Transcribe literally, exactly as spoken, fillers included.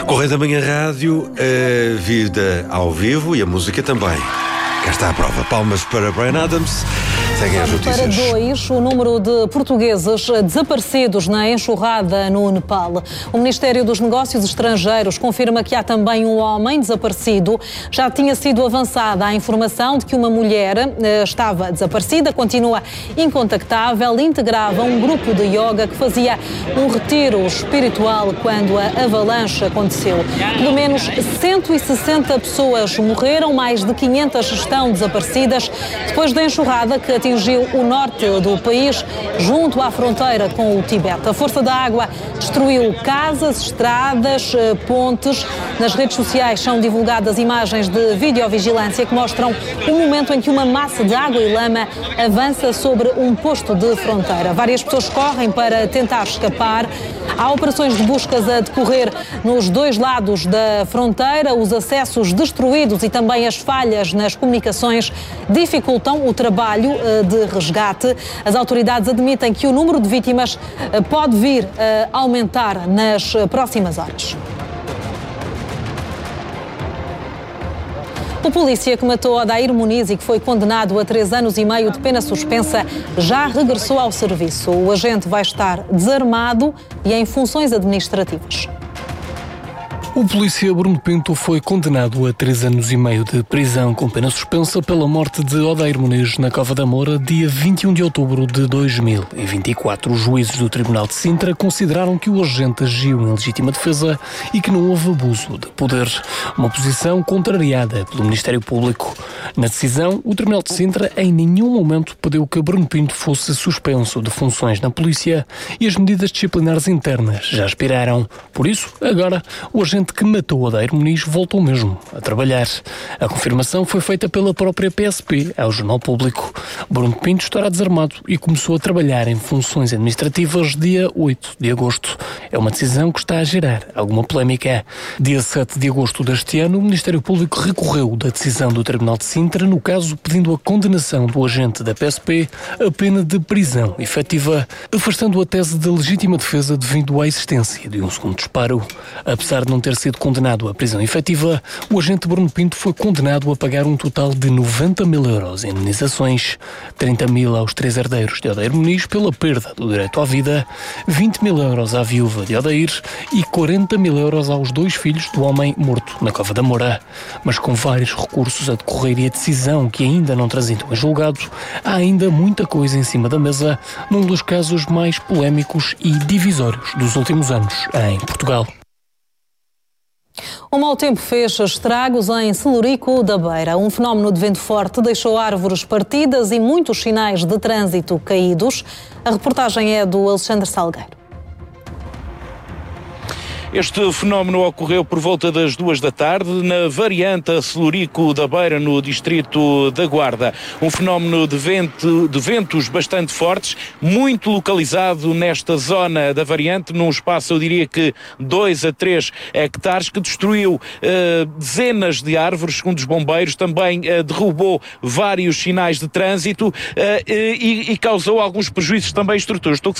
Correio da Manhã Rádio, a vida ao vivo e a música também. Cá está a prova. Palmas para Bryan Adams. Seguem as notícias. Para dois, o número de portugueses desaparecidos na enxurrada no Nepal. O Ministério dos Negócios Estrangeiros confirma que há também um homem desaparecido. Já tinha sido avançada a informação de que uma mulher eh, estava desaparecida, continua incontactável, integrava um grupo de yoga que fazia um retiro espiritual quando a avalanche aconteceu. Pelo menos cento e sessenta pessoas morreram, mais de quinhentas estão desaparecidas depois da enxurrada que atingiu o norte do país, junto à fronteira com o Tibete. A força da água destruiu casas, estradas, pontes. Nas redes sociais são divulgadas imagens de videovigilância que mostram o momento em que uma massa de água e lama avança sobre um posto de fronteira. Várias pessoas correm para tentar escapar. Há operações de buscas a decorrer nos dois lados da fronteira. Os acessos destruídos e também as falhas nas comunicações dificultam o trabalho de resgate. As autoridades admitem que o número de vítimas pode vir a aumentar nas próximas horas. O polícia que matou Odair Muniz e que foi condenado a três anos e meio de pena suspensa já regressou ao serviço. O agente vai estar desarmado e em funções administrativas. O polícia Bruno Pinto foi condenado a três anos e meio de prisão com pena suspensa pela morte de Odair Muniz na Cova da Moura, dia vinte e um de outubro de dois mil e vinte e quatro. Os juízes do Tribunal de Sintra consideraram que o agente agiu em legítima defesa e que não houve abuso de poder. Uma posição contrariada pelo Ministério Público. Na decisão, o Tribunal de Sintra em nenhum momento pediu que Bruno Pinto fosse suspenso de funções na polícia e as medidas disciplinares internas já expiraram. Por isso, agora, o agente que matou Odair Muniz voltou mesmo a trabalhar. A confirmação foi feita pela própria P S P ao Jornal Público. Bruno Pinto estará desarmado e começou a trabalhar em funções administrativas dia oito de agosto. É uma decisão que está a gerar alguma polémica. Dia sete de agosto deste ano, o Ministério Público recorreu da decisão do Tribunal de Sintra, no caso pedindo a condenação do agente da P S P a pena de prisão efetiva, afastando a tese de legítima defesa devido à existência de um segundo disparo. Apesar de não ter sido condenado à prisão efetiva, o agente Bruno Pinto foi condenado a pagar um total de noventa mil euros em indenizações, trinta mil aos três herdeiros de Odair Muniz pela perda do direito à vida, vinte mil euros à viúva de Odair e quarenta mil euros aos dois filhos do homem morto na Cova da Moura. Mas com vários recursos a decorrer e a decisão que ainda não transitou em julgado, há ainda muita coisa em cima da mesa num dos casos mais polémicos e divisórios dos últimos anos em Portugal. O mau tempo fez estragos em Celurico da Beira. Um fenómeno de vento forte deixou árvores partidas e muitos sinais de trânsito caídos. A reportagem é do Alexandre Salgueiro. Este fenómeno ocorreu por volta das duas da tarde na variante Celurico da Beira, no distrito da Guarda. Um fenómeno de, vento, de ventos bastante fortes, muito localizado nesta zona da variante, num espaço, eu diria que dois a três hectares, que destruiu uh, dezenas de árvores, segundo os bombeiros, também uh, derrubou vários sinais de trânsito uh, e, e causou alguns prejuízos também à estrutura. Estou